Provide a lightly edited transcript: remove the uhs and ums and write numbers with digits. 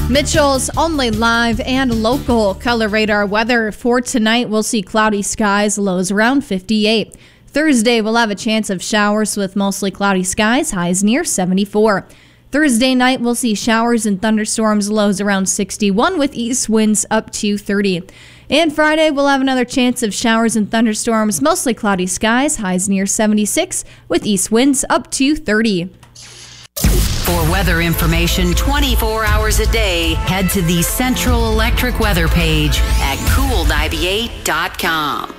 Mitchell's only live and local color radar weather for tonight. We'll see cloudy skies, lows around 58. Thursday, we'll have a chance of showers with mostly cloudy skies, highs near 74. Thursday night, we'll see showers and thunderstorms, lows around 61 with east winds up to 30. And Friday, we'll have another chance of showers and thunderstorms, mostly cloudy skies, highs near 76 with east winds up to 30. For weather information 24 hours a day, head to the Central Electric weather page at cool98.com.